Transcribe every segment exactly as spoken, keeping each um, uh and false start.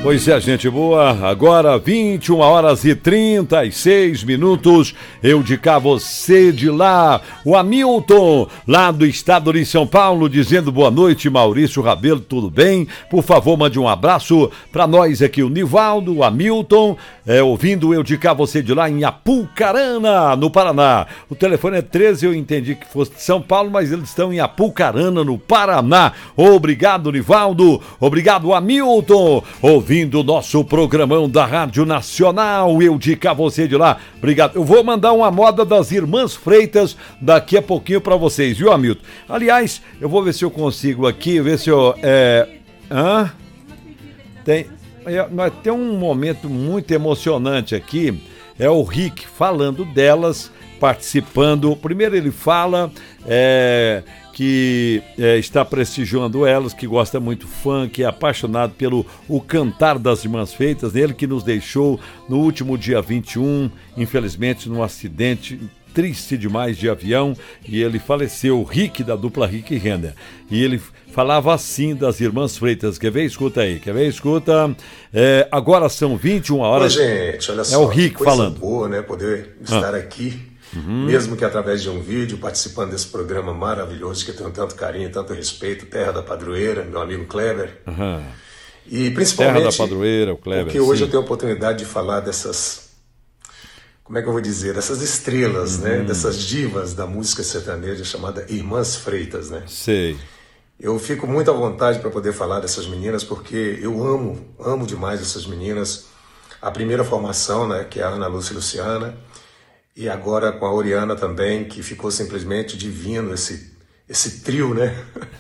Pois é, gente boa, agora vinte e uma horas e trinta e seis minutos, eu de cá, você de lá, o Hamilton, lá do estado de São Paulo, dizendo boa noite, Maurício Rabelo, tudo bem? Por favor, mande um abraço para nós aqui, o Nivaldo, o Hamilton, é, ouvindo eu de cá, você de lá, em Apucarana, no Paraná. O telefone é treze, eu entendi que fosse de São Paulo, mas eles estão em Apucarana, no Paraná. Obrigado, Nivaldo, obrigado, Hamilton, ouvindo Vindo o nosso programão da Rádio Nacional, eu de cá, você de lá, obrigado. Eu vou mandar uma moda das Irmãs Freitas daqui a pouquinho para vocês, viu, Hamilton? Aliás, eu vou ver se eu consigo aqui, ver se eu... É... Hã? Tem... É, tem um momento muito emocionante aqui, é o Rick falando delas, participando. Primeiro ele fala... É... que é, está prestigiando elas, que gosta muito funk, é apaixonado pelo o cantar das Irmãs Freitas, ele que nos deixou no último dia vinte e um, infelizmente num acidente triste demais de avião, e ele faleceu, o Rick, da dupla Rick e Renner. E ele falava assim das Irmãs Freitas. Quer ver? Escuta aí, quer ver? Escuta. É, agora são vinte e uma horas. Oi, gente, olha só. É o Rick coisa falando. Boa, né? Poder estar ah. aqui. Uhum. Mesmo que através de um vídeo, participando desse programa maravilhoso que eu tenho tanto carinho, tanto respeito, Terra da Padroeira, meu amigo Kleber. Uhum. E principalmente Terra da Padroeira, o Kleber. Porque hoje sim. eu tenho a oportunidade de falar dessas, como é que eu vou dizer, dessas estrelas, uhum. né? Dessas divas da música sertaneja chamada Irmãs Freitas, né? Sei. Eu fico muito à vontade para poder falar dessas meninas, porque eu amo, amo demais essas meninas. A primeira formação, né? Que é a Ana Lúcia e Luciana. E agora com a Oriana também, que ficou simplesmente divino esse, esse trio, né?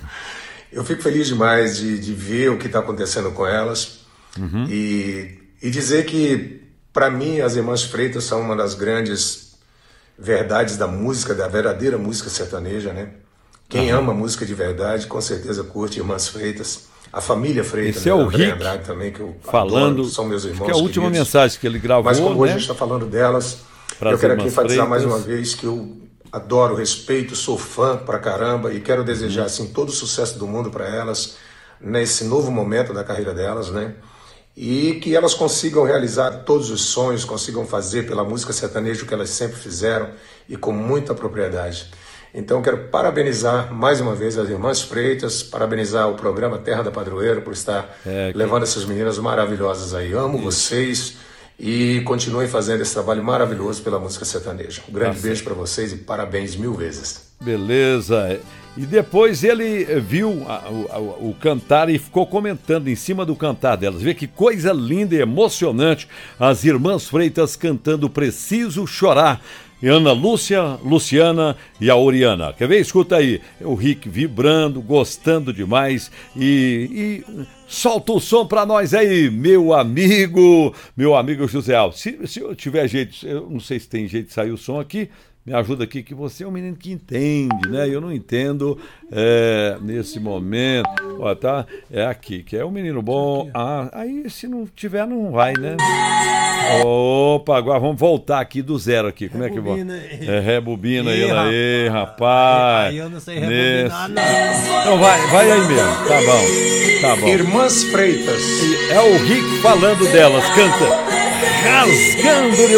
Eu fico feliz demais de, de ver o que está acontecendo com elas. Uhum. e, e dizer que, para mim, as Irmãs Freitas são uma das grandes verdades da música, da verdadeira música sertaneja, né? Quem uhum. ama música de verdade, com certeza curte Irmãs Freitas. A família Freitas, esse né? é o Rick Andrade também, que eu falando, adoro, são meus irmãos que é a última queridos. mensagem que ele gravou, mas como né? hoje a gente está falando delas, eu quero aqui enfatizar mais uma vez que eu adoro, respeito, sou fã pra caramba e quero desejar uhum. assim, todo o sucesso do mundo para elas nesse novo momento da carreira delas, né? E que elas consigam realizar todos os sonhos, consigam fazer pela música sertaneja o que elas sempre fizeram e com muita propriedade. Então quero parabenizar mais uma vez as Irmãs Freitas, parabenizar o programa Terra da Padroeira por estar é, que... levando essas meninas maravilhosas aí. Amo Isso. vocês. E continuem fazendo esse trabalho maravilhoso pela música sertaneja. Um grande Nossa. beijo para vocês e parabéns mil vezes. Beleza. E depois ele viu a, o, o cantar e ficou comentando em cima do cantar delas. Vê que coisa linda e emocionante. As Irmãs Freitas cantando Preciso Chorar. E Ana Lúcia, Luciana e a Oriana. Quer ver? Escuta aí. O Rick vibrando, gostando demais. E, e solta o som pra nós aí, meu amigo, meu amigo José Alves. Se, se eu tiver jeito, eu não sei se tem jeito de sair o som aqui, me ajuda aqui, que você é um menino que entende, né? Eu não entendo é, nesse momento. Ó, tá? É aqui, que é um menino bom. Ah, aí se não tiver, não vai, né? Opa, agora vamos voltar aqui do zero aqui. Como é que vai? É, rebobina aí, aí, rapaz. Aí eu não sei rebobinar, não. Então vai, vai aí mesmo. Tá bom, tá bom. Irmãs Freitas. É o Rick falando delas, canta rasgando